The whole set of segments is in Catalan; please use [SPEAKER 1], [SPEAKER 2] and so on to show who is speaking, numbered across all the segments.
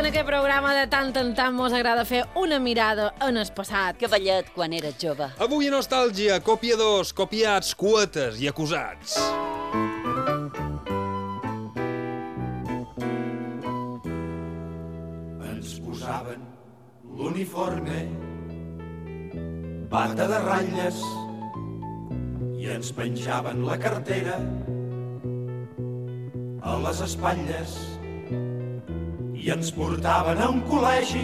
[SPEAKER 1] En aquest programa de tant en tant mos agrada fer una mirada en el passat.
[SPEAKER 2] Que ballet quan eres jove.
[SPEAKER 3] Avui a Nostàlgia, copiadors, copiats, quotes i acusats.
[SPEAKER 4] Ens posaven l'uniforme, bata de ratlles, i ens penjaven la cartera a les espatlles i ens portaven a un col·legi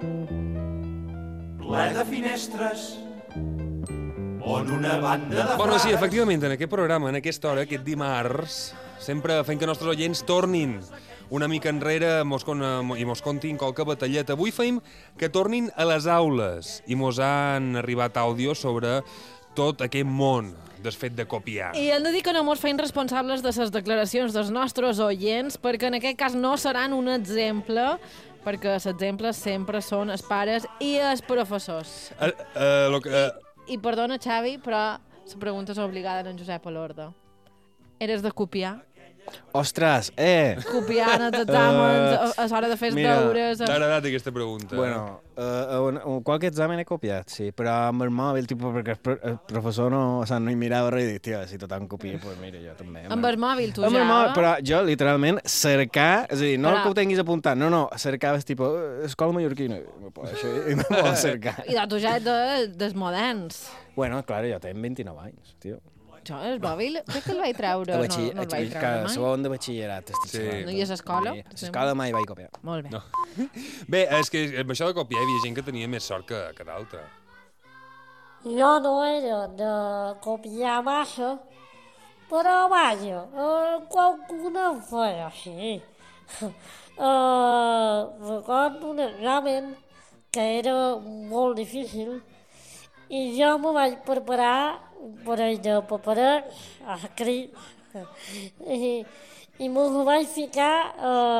[SPEAKER 4] ple de finestres on una banda de
[SPEAKER 3] Bueno, sí,
[SPEAKER 4] frares...
[SPEAKER 3] efectivament, en aquest programa, en aquesta hora, aquest dimarts, sempre fent que els nostres oients tornin una mica enrere i mos contin qualque batallet. Avui feim que tornin a les aules i mos han arribat àudios sobre tot aquest món desfet de copiar.
[SPEAKER 1] I hem de dir que no mos feim responsables de les declaracions dels nostres oients, perquè en aquest cas no seran un exemple, perquè els exemples sempre són els pares i els professors. I perdona, Xavi, però la pregunta és obligada en Josep Alorda. Eres de copiar?
[SPEAKER 5] Ostres,
[SPEAKER 1] Copiar en els exàmens, a l'hora de fer els deures...
[SPEAKER 3] T'ha agradat aquesta pregunta?
[SPEAKER 5] Bueno, qualque examen he copiat, sí, però amb el mòbil, perquè el professor no hi mirava res i dic, tio, si tothom copia, doncs mira, jo també.
[SPEAKER 1] Amb el mòbil, tu
[SPEAKER 5] amb
[SPEAKER 1] ja...
[SPEAKER 5] el mòbil, però jo, literalment, cercar, és a dir, no
[SPEAKER 1] Però...
[SPEAKER 5] que ho tinguis apuntat, no, cercaves, tipus, escola mallorquina, i me poden cercar.
[SPEAKER 1] I tu ja ets dels moderns.
[SPEAKER 5] Bueno, clar, jo tinc 29 anys, tio.
[SPEAKER 1] Jo, el mòbil, crec que el vaig treure, no el vaig treure mai.
[SPEAKER 5] Segon de batxillerat.
[SPEAKER 3] Sí.
[SPEAKER 1] No hi és escola?
[SPEAKER 5] A l'escola mai vaig copiar.
[SPEAKER 1] Molt bé.
[SPEAKER 3] No. Bé, és que amb això de copiar hi havia gent que tenia més sort que d'altra.
[SPEAKER 6] Jo no era de copiar massa, però vaja, qualcuna em feia així. Recordo un examen que era molt difícil i jo m'ho vaig preparar un parell de paperets escrits i m'ho vaig ficar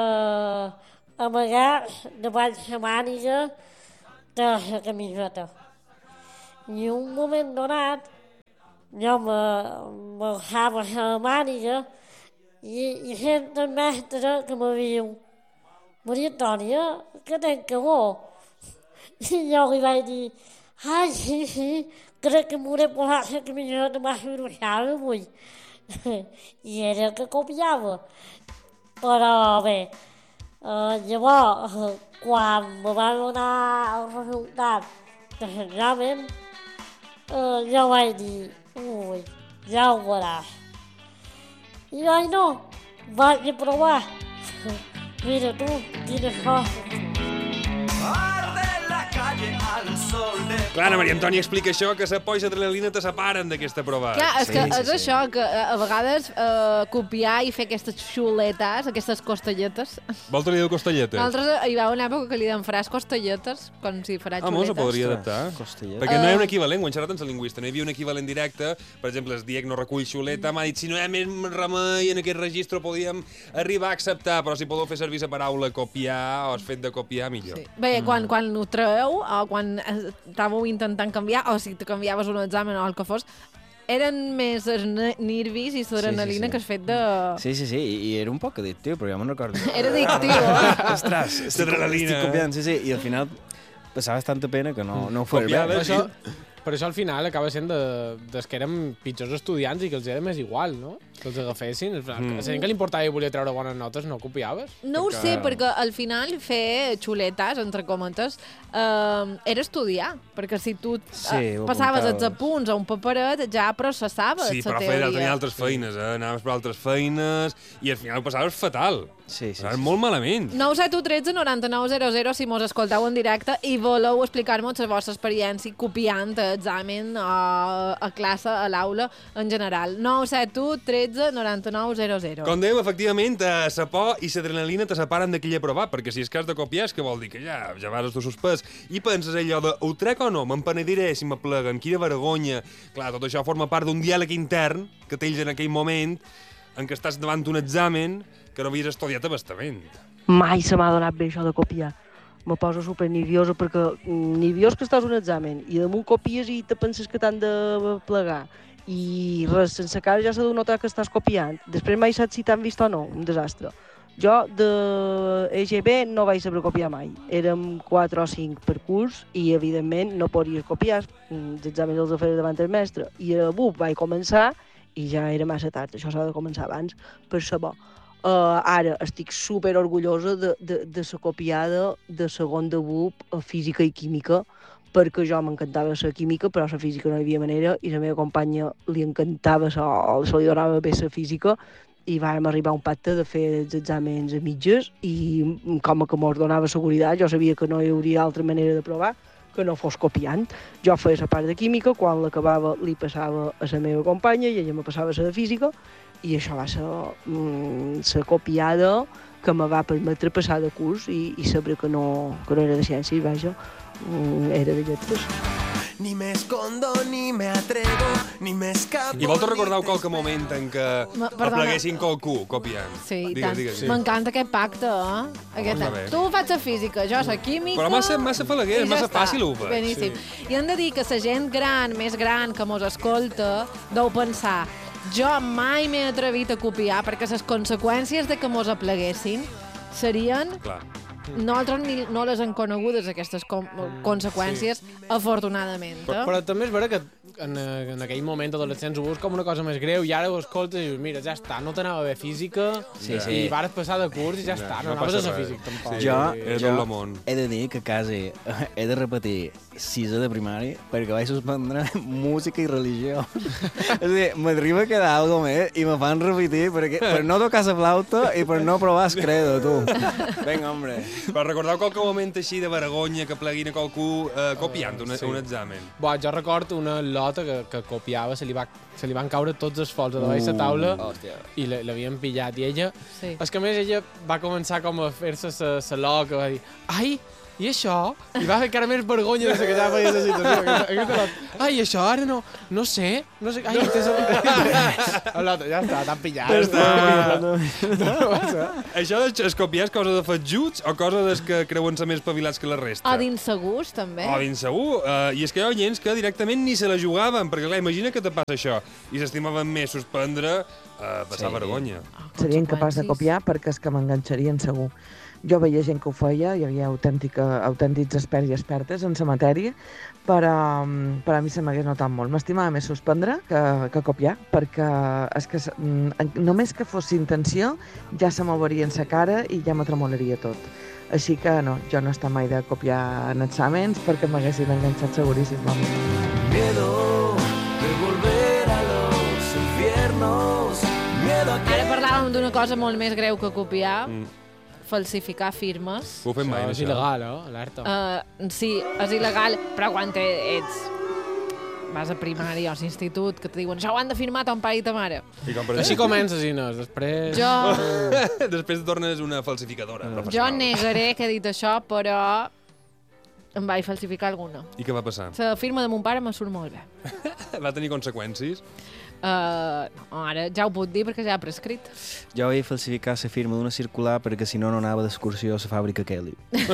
[SPEAKER 6] amagats davall la màniga de la camiseta. I en un moment donat jo m'agafava la màniga i sent el mestre que me diu: Maria Antònia, que tens calor? I jo li vaig dir: ai, sí, crec que m'hauré posat la camiseta massa gruixada avui. I era que copiava. Però bé, llavors, quan me va donar el resultat de l'examen, jo vaig dir: ui, ja ho veuràs. I vaig no, vaig a provar. Mira tu, quina sort.
[SPEAKER 3] Clar, Ana Maria Antònia explica això, que la por i l'adrenalina te separen d'aquesta prova.
[SPEAKER 1] Clar, és que és això, que a vegades copiar i fer aquestes xuletes, aquestes costelletes...
[SPEAKER 3] Vol tenir costelletes?
[SPEAKER 1] Nosaltres hi va una època que li deien faràs costelletes, com si farà xuletes.
[SPEAKER 3] Mos ho podria adaptar. Perquè no hi ha un equivalent, ho han xerrat amb la lingüista, no hi havia un equivalent directe. Per exemple, el Diec no recull xuleta, m'ha dit si no hi ha més remei en aquest registre podíem arribar a acceptar, però si podeu fer servir la paraula copiar o el fet de copiar, millor.
[SPEAKER 1] Sí. Bé, quan ho treu, o quan estàveu intentant canviar, o si te canviaves un examen o el que fos, eren més els nervis i l'adrenalina que has fet de...
[SPEAKER 5] Sí, i era un poc addictiu, però jo me'n recordo.
[SPEAKER 1] Era addictiu,
[SPEAKER 5] Ostres,
[SPEAKER 3] l'adrenalina.
[SPEAKER 5] Estic copiant, sí, i al final passaves tanta pena que no ho fos bé.
[SPEAKER 7] Per això al final acaba sent des que érem pitjors estudiants i que els era més igual, no? Que els agafessin. A la gent que li importava i volia treure bones notes no copiaves?
[SPEAKER 1] No ho sé, perquè al final fer xuletes, entre cometes, era estudiar. Perquè si tu passaves els apunts a un paperet, ja processaves
[SPEAKER 3] Sí, però
[SPEAKER 1] la teoria.
[SPEAKER 3] tenia altres feines, anaves per altres feines i al final ho passaves fatal.
[SPEAKER 5] Sí.
[SPEAKER 3] Molt malament.
[SPEAKER 1] 971 13 99 00 si mos escolteu en directe i voleu explicar-nos la vostra experiència copiant examen a classe, a l'aula en general. 971 13 99 00.
[SPEAKER 3] Com dèiem, efectivament, la por i l'adrenalina te separen d'aquell aprovat, perquè si és cas de copiar és que vol dir que ja vas tu suspès i penses allò de ho trec o no, m'empenediré si m'apleguen, quina vergonya. Clar, tot això forma part d'un diàleg intern que tens en aquell moment en què estàs davant d'un examen que no havies estudiat abastament.
[SPEAKER 8] Mai se m'ha donat bé això de copiar. Me poso super nerviosa perquè nerviós que estàs un examen i damunt copies i te penses que t'han de plegar i res, sense cara ja s'ha de notar que estàs copiant. Després mai saps si t'han vist o no, un desastre. Jo de EGB no vaig saber copiar mai. Érem 4 o 5 per curs i, evidentment, no podies copiar. Els exàmens els feia davant el mestre. I a BUP vaig començar i ja era massa tard. Això s'ha de començar abans per saber. Ara estic super orgullosa de la copiada de segon de BUP a física i química, perquè jo m'encantava la química, però la física no hi havia manera, i la meva companya li encantava, se li donava bé la física, i vam arribar a un pacte de fer els exàmens a mitges, i com que mos donava seguretat, jo sabia que no hi hauria altra manera de provar que no fos copiant. Jo feia la part de química, quan l'acabava li passava a la meva companya i ella me passava la de física, i això va ser la copiada que me va permetre passar de curs i saber que no era de ciències, vaja, era de lletres.
[SPEAKER 4] Ni me escondo, ni me atrevo, ni me escapo.
[SPEAKER 3] I vosaltres recordeu qualque moment en què apleguessin qualcú copiant?
[SPEAKER 1] Sí, i
[SPEAKER 3] Digues,
[SPEAKER 1] tant.
[SPEAKER 3] digues.
[SPEAKER 1] M'encanta aquest pacte, eh?
[SPEAKER 3] està bé.
[SPEAKER 1] Tu faig la física, jo la química...
[SPEAKER 3] Però massa falaguer,
[SPEAKER 1] i
[SPEAKER 3] massa
[SPEAKER 1] ja està.
[SPEAKER 3] fàcil ho veig.
[SPEAKER 1] Beníssim. I hem de dir que la gent gran, més gran, que mos escolta, deu pensar, jo mai m'he atrevit a copiar perquè les conseqüències de que mos apleguessin serien...
[SPEAKER 3] Clar.
[SPEAKER 1] Nosaltres no les hem conegudes, aquestes conseqüències, afortunadament.
[SPEAKER 7] Però també és vera que en aquell moment adolescents ho veus com una cosa més greu i ara ho escoltes i dius, mira, ja està, no t'anava bé física i vares passar de curs i ja està, no anaves a ser físic tampoc.
[SPEAKER 5] Jo he de dir que quasi he de repetir 6 de primari perquè vaig suspendre música i religió. És a dir, m'arriba a quedar algo més i me fan repetir per no tocar la flauta i per no provar el credo, tu. Vinga, hombre.
[SPEAKER 3] Però recordeu qualque moment així de vergonya que pleguin a qualcú copiant un examen?
[SPEAKER 7] Jo recordo una lota que copiava, se li van caure tots els fols a davall la taula i l'havien pillat. I ella, és que a més ella va començar com a fer-se la loca, va dir, ai, i això? I va fer encara més vergonya des que ja feia la situació. Ai, això ara no sé. Ai, ja està, t'han pillat.
[SPEAKER 3] Això es copiar és cosa de fatjuts o cosa dels que creuen ser més espavilats que la resta?
[SPEAKER 1] O d'insegurs, també.
[SPEAKER 3] O d'insegur. I és que hi ha gent que directament ni se la jugaven, perquè clar, imagina que te passa això i s'estimaven més suspendre passar vergonya.
[SPEAKER 2] Seria incapaç de copiar perquè és que m'enganxarien segur. Jo veia gent que ho feia, hi havia autèntics experts i expertes en la matèria, però a mi se m'hagués notat molt. M'estimava més suspendre que copiar, perquè és que només que fos intenció ja se m'oberia en la cara i ja m'atremolaria tot. Així que no, jo no he estat mai de copiar en exàmens perquè m'haguessin enganxat seguríssim.
[SPEAKER 4] Miedo de volver a los infiernos.
[SPEAKER 1] Ara parlàvem d'una cosa molt més greu que copiar, falsificar firmes.
[SPEAKER 3] Ho fem mai,
[SPEAKER 7] és il·legal, alerta.
[SPEAKER 1] Sí, és il·legal, però quan vas a primària o a l'institut, que te diuen això ho han de firmar ton pare i ta mare.
[SPEAKER 7] Així comences, Inés, després...
[SPEAKER 3] Després tornes una falsificadora professional.
[SPEAKER 1] Jo negaré que he dit això, però em vaig falsificar alguna.
[SPEAKER 3] I què va passar?
[SPEAKER 1] La firma de mon pare me surt molt bé.
[SPEAKER 3] Va tenir conseqüències?
[SPEAKER 1] No, ara ja ho puc dir perquè ja ha prescrit.
[SPEAKER 5] Jo vaig falsificar la firma d'una circular perquè si no anava d'excursió a la fàbrica Kelly.
[SPEAKER 1] Que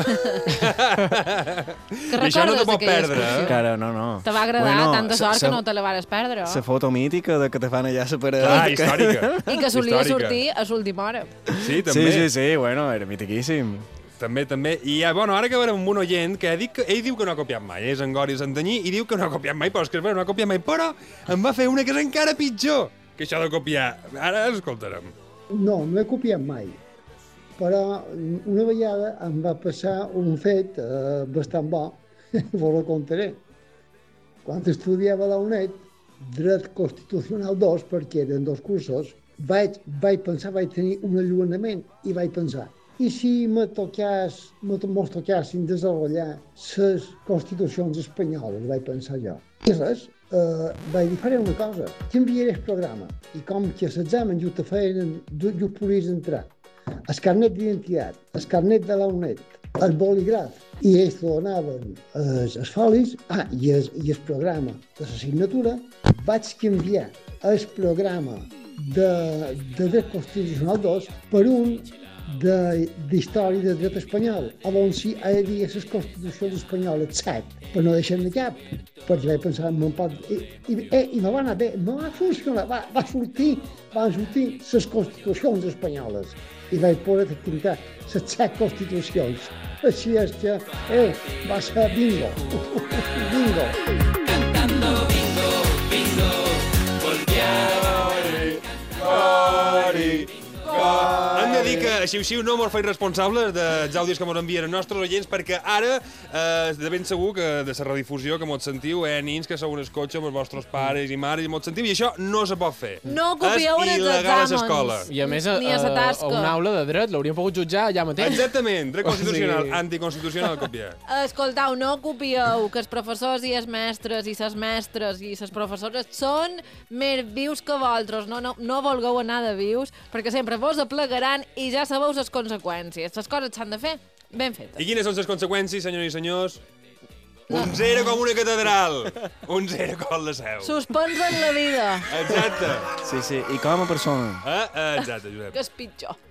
[SPEAKER 3] això no te pot perdre,
[SPEAKER 5] Cara, no.
[SPEAKER 1] Te va agradar tanta sort que no te la vares perdre.
[SPEAKER 5] La foto mítica de que te fan allà la parada.
[SPEAKER 3] Clar, històrica.
[SPEAKER 1] I que solia sortir a l'última hora.
[SPEAKER 3] Sí, també.
[SPEAKER 5] Sí, bueno, era mitiquíssim.
[SPEAKER 3] També. I ara acabarem amb un oient que ell diu que no ha copiat mai, és en Gori Santanyí, i diu que no ha copiat mai, però és que no ha copiat mai, però em va fer una que és encara pitjor que això de copiar. Ara escoltarem.
[SPEAKER 9] No he copiat mai, però una vegada em va passar un fet bastant bo, vos ho contaré. Quan estudiava a la UNED, Dret Constitucional 2, perquè eren 2 cursos, vaig tenir un allunyament i vaig pensar, i si mos tocassin desenvolupar les constitucions espanyoles, vaig pensar jo. I res, vaig dir, faré una cosa, canviaré el programa. I com que l'examen jo te feien, jo podies entrar. El carnet d'identitat, el carnet de la UNED, el bolígraf, i ells donaven els folis, i el programa de l'assignatura, vaig canviar el programa de Dret Constitucional 2 per un d'història del dret espanyol, on sí hi havia les constitucions espanyoles 7, però no deixem de cap, perquè vaig pensar, no pot... I no va anar bé, no va funcionar, van sortir les constitucions espanyoles i vaig poder activitar les 7 constitucions. Així és que, va ser bingo, bingo.
[SPEAKER 4] Cantando bingo, bingo, Gori.
[SPEAKER 3] Hem de dir que, així no mos feim responsables dels àudios que mos envien els nostres oients, perquè ara, de ben segur que de la redifusió que mos sentiu, nins que sou en el cotxe amb els vostres pares i mares i mos sentiu, i això no se pot fer.
[SPEAKER 1] No copieu en els exàmens.
[SPEAKER 7] I a més, a una aula de dret l'hauríem pogut jutjar allà mateix.
[SPEAKER 3] Exactament, dret constitucional, anticonstitucional copiar.
[SPEAKER 1] Escoltau, no copieu, que els professors i els mestres i les mestres i les professores són més vius que vosaltres. No vulgueu anar de vius, perquè sempre vos aplegaran i ja sabeu les conseqüències. Les coses s'han de fer ben fetes.
[SPEAKER 3] I quines són les conseqüències, senyors i senyors? Un 0 com una catedral. Un 0 com la seu.
[SPEAKER 1] Suspens en la vida.
[SPEAKER 3] Exacte.
[SPEAKER 5] Sí, i com a persona.
[SPEAKER 3] Exacte, Josep.
[SPEAKER 1] Que és pitjor.